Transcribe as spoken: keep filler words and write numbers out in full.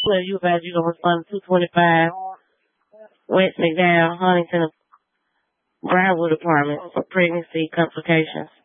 Well, you guys, you gonna respond to two twenty-five West McDowell, Huntington, Brownwood Apartments for pregnancy complications.